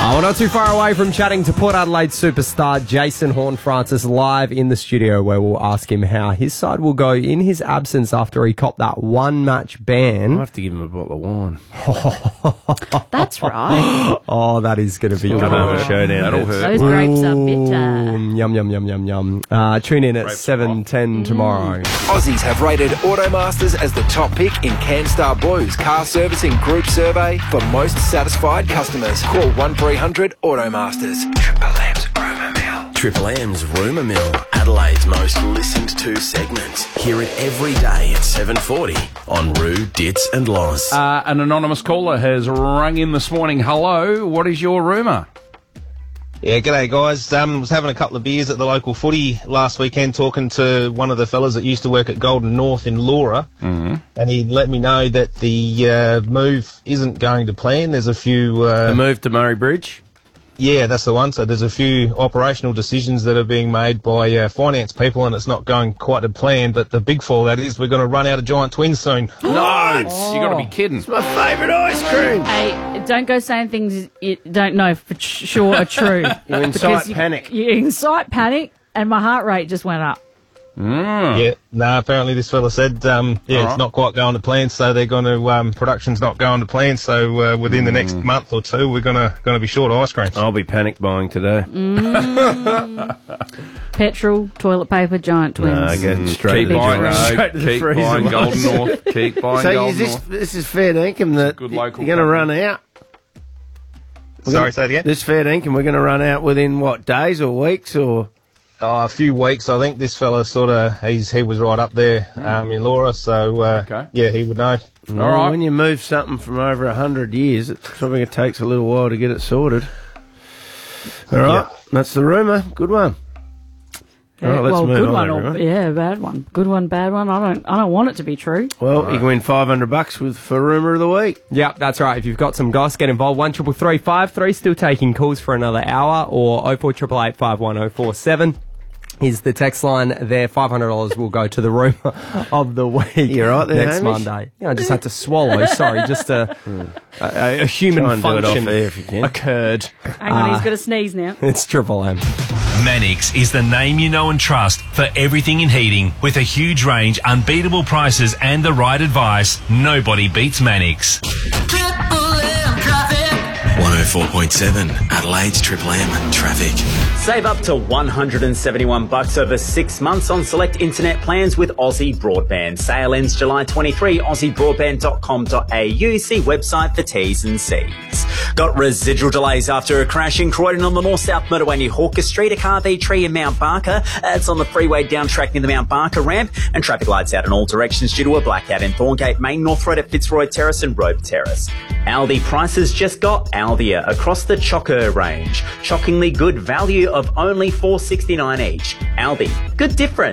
We're not too far away from chatting to Port Adelaide superstar Jason Horne-Francis live in the studio, where we'll ask him how his side will go in his absence after he copped that one-match ban. I'll have to give him a bottle of wine. That's right. Oh, that is going to be good. That'll hurt. Those grapes are bitter. Yum, yum, yum, yum, yum. Tune in at 7:10 tomorrow. Aussies have rated Automasters as the top pick in CanStar Blue's car servicing group survey for most satisfied customers. Call 1300 Automasters. Triple M's Rumour Mill. Triple M's Rumour Mill, Adelaide's most listened to segment. Hear it every day at 7:40 on Roo, Dits and Loz. An anonymous caller has rung in this morning. Hello, what is your rumour? Yeah, g'day guys. Was having a couple of beers at the local footy last weekend, talking to one of the fellas that used to work at Golden North in Laura, and he let me know that the move isn't going to plan. There's a few... The move to Murray Bridge? Yeah, that's the one. So there's a few operational decisions that are being made by finance people, and it's not going quite to plan. But the big fallout is we're going to run out of giant twins soon. No, you got to be kidding. My favourite ice cream. Hey, don't go saying things you don't know for sure are true. You incite panic. You incite panic, and my heart rate just went up. Yeah, no, apparently this fella said, it's not quite going to plan, so they're going to, production's not going to plan, so within the next month or two, we're going to be short of ice cream. I'll be panic buying today. Petrol, toilet paper, giant twins. No, get straight Keep buying, buying, keep buying Golden North. Keep buying So Golden is North. this is fair dinkum that Good you're local going to company. run out? Sorry, say it again? This fair dinkum, we're going to run out within, what, days or weeks or... A few weeks, I think. This fella sort of, he was right up there in Laura, so yeah, he would know. All right. When you move something from over 100 years, it probably takes a little while to get it sorted. All right, That's the rumour. Good one. All right, let's move good on, one everyone. bad one. Good one, bad one. I don't want it to be true. Well, you can win $500 for rumour of the week. Yep, that's right. If you've got some goss, get involved. 1333 533. Still taking calls for another hour, or 0488 51047 is the text line there. $500 will go to the rumour of the week. You right there, next Hamish? Monday. Yeah, I just had to swallow. Sorry, just a human Try and do it off function air if you can. occurred. Hang on, he's got to sneeze now. It's Triple M. Mannix is the name you know and trust for everything in heating. With a huge range, unbeatable prices and the right advice, nobody beats Mannix. 104.7 Adelaide's Triple M Traffic. Save up to $171 over 6 months on select internet plans with Aussie Broadband. Sale ends July 23. AussieBroadband.com.au. See website for T's and C's. Got residual delays after a crash in Croydon on the north-south motorway near Hawker Street. A car V3 in Mount Barker. It's on the freeway down track near the Mount Barker ramp. And traffic lights out in all directions due to a blackout in Thorngate Main, North Road at Fitzroy Terrace and Robe Terrace. Aldi prices just got Aldia across the Chocker range. Shockingly good value of only $4.69 each. Aldi, good difference.